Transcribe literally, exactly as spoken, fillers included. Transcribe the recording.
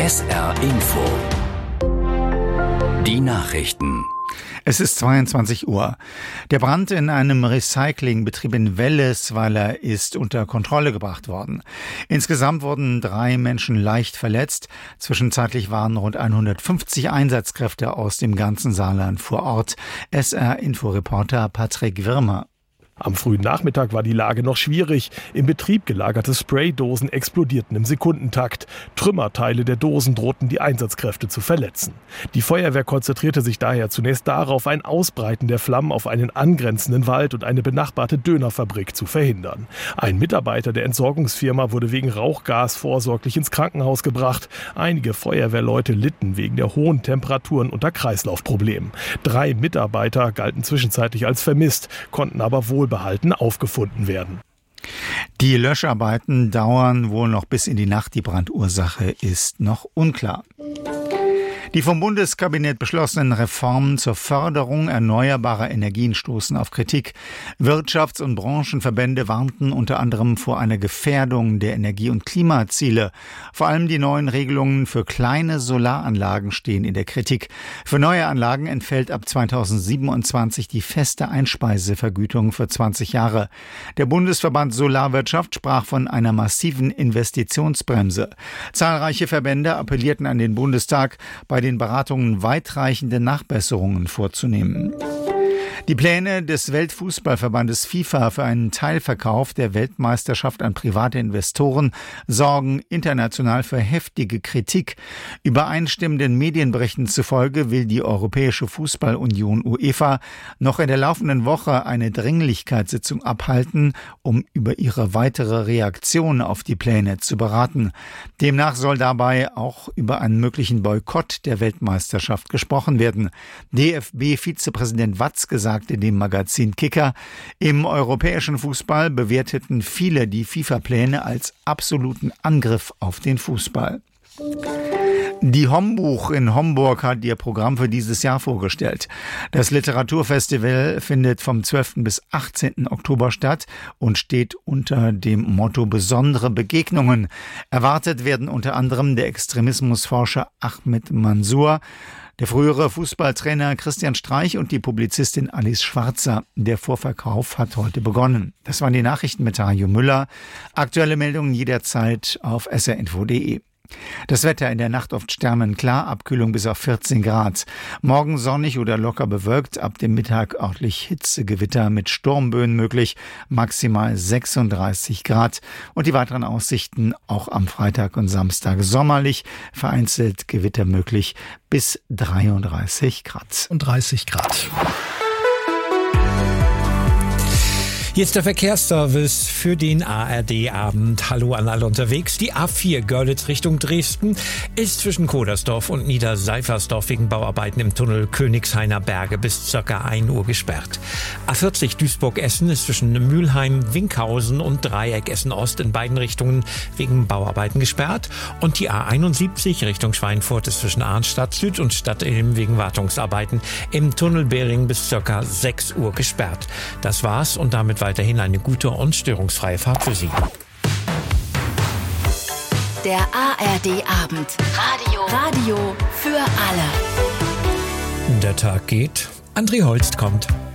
S R Info. Die Nachrichten. Es ist zweiundzwanzig Uhr. Der Brand in einem Recyclingbetrieb in Wellesweiler ist unter Kontrolle gebracht worden. Insgesamt wurden drei Menschen leicht verletzt. Zwischenzeitlich waren rund hundertfünfzig Einsatzkräfte aus dem ganzen Saarland vor Ort. S R-Info-Reporter Patrick Wirmer. Am frühen Nachmittag war die Lage noch schwierig. Im Betrieb gelagerte Spraydosen explodierten im Sekundentakt. Trümmerteile der Dosen drohten die Einsatzkräfte zu verletzen. Die Feuerwehr konzentrierte sich daher zunächst darauf, ein Ausbreiten der Flammen auf einen angrenzenden Wald und eine benachbarte Dönerfabrik zu verhindern. Ein Mitarbeiter der Entsorgungsfirma wurde wegen Rauchgas vorsorglich ins Krankenhaus gebracht. Einige Feuerwehrleute litten wegen der hohen Temperaturen unter Kreislaufproblemen. Drei Mitarbeiter galten zwischenzeitlich als vermisst, konnten aber wohl behalten aufgefunden werden. Die Löscharbeiten dauern wohl noch bis in die Nacht. Die Brandursache ist noch unklar. Die vom Bundeskabinett beschlossenen Reformen zur Förderung erneuerbarer Energien stoßen auf Kritik. Wirtschafts- und Branchenverbände warnten unter anderem vor einer Gefährdung der Energie- und Klimaziele. Vor allem die neuen Regelungen für kleine Solaranlagen stehen in der Kritik. Für neue Anlagen entfällt ab zweitausendsiebenundzwanzig die feste Einspeisevergütung für zwanzig Jahre. Der Bundesverband Solarwirtschaft sprach von einer massiven Investitionsbremse. Zahlreiche Verbände appellierten an den Bundestag, bei den Beratungen weitreichende Nachbesserungen vorzunehmen. Die Pläne des Weltfußballverbandes FIFA für einen Teilverkauf der Weltmeisterschaft an private Investoren sorgen international für heftige Kritik. Übereinstimmenden Medienberichten zufolge will die Europäische Fußballunion UEFA noch in der laufenden Woche eine Dringlichkeitssitzung abhalten, um über ihre weitere Reaktion auf die Pläne zu beraten. Demnach soll dabei auch über einen möglichen Boykott der Weltmeisterschaft gesprochen werden. D F B-Vizepräsident Watzke sagte dem Magazin Kicker, im europäischen Fußball bewerteten viele die FIFA-Pläne als absoluten Angriff auf den Fußball. Die Hombuch in Homburg hat ihr Programm für dieses Jahr vorgestellt. Das Literaturfestival findet vom zwölften bis achtzehnten Oktober statt und steht unter dem Motto Besondere Begegnungen. Erwartet werden unter anderem der Extremismusforscher Ahmed Mansour, der frühere Fußballtrainer Christian Streich und die Publizistin Alice Schwarzer. Der Vorverkauf hat heute begonnen. Das waren die Nachrichten mit Hajo Müller. Aktuelle Meldungen jederzeit auf s r info punkt d e. Das Wetter in der Nacht oft sternenklar, Abkühlung bis auf vierzehn Grad. Morgen sonnig oder locker bewölkt, ab dem Mittag örtlich Hitzegewitter mit Sturmböen möglich, maximal sechsunddreißig Grad. Und die weiteren Aussichten auch am Freitag und Samstag sommerlich, vereinzelt Gewitter möglich bis dreiunddreißig Grad. Und dreißig Grad. Jetzt der Verkehrsservice für den A R D-Abend. Hallo an alle unterwegs. Die A vier Görlitz Richtung Dresden ist zwischen Kodersdorf und Niederseifersdorf wegen Bauarbeiten im Tunnel Königshainer Berge bis ca. ein Uhr gesperrt. A vierzig Duisburg-Essen ist zwischen Mülheim, Winkhausen und Dreieck Essen-Ost in beiden Richtungen wegen Bauarbeiten gesperrt. Und die A einundsiebzig Richtung Schweinfurt ist zwischen Arnstadt Süd und Stadtilm wegen Wartungsarbeiten im Tunnel Behring bis ca. sechs Uhr gesperrt. Das war's und damit weiterhin eine gute und störungsfreie Fahrt für Sie. Der A R D-Abend. Radio. Radio für alle. Der Tag geht. André Holst kommt.